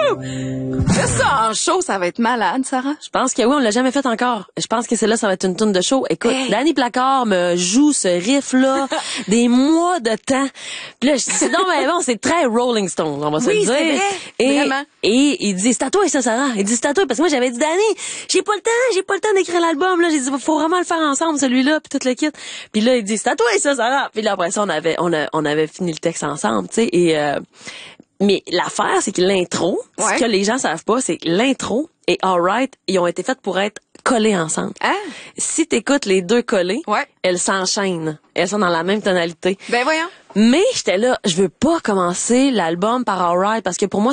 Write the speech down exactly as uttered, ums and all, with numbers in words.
Wouh! Fais ça en show, ça va être malade, Sarah. Je pense que oui, on l'a jamais fait encore. Je pense que c'est là, ça va être une tourne de show. Écoute, hey. Danny Placard me joue ce riff-là des mois de temps. Puis là, je dis, non, mais bon, c'est très Rolling Stone, on va se oui, le dire. C'est vrai. Et, Vraiment. Et il dit, c'est à toi, ça, Sarah. Il dit, c'est à toi. Parce que moi, j'avais dit, Danny, j'ai pas le temps, j'ai pas le temps d'écrire l'album, là. J'ai dit, faut vraiment le faire ensemble, celui-là, puis tout le kit. Puis là, il dit, c'est à toi, ça, Sarah. Puis là, après ça, on avait, on a, on avait fini le texte ensemble, tu sais, et, euh, mais l'affaire, c'est que l'intro, ouais. ce que les gens savent pas, c'est que l'intro et Alright, ils ont été faits pour être collés ensemble. Ah. Si t'écoutes les deux collés, ouais. elles s'enchaînent. Elles sont dans la même tonalité. Ben voyons. Mais j'étais là, je veux pas commencer l'album par Alright parce que pour moi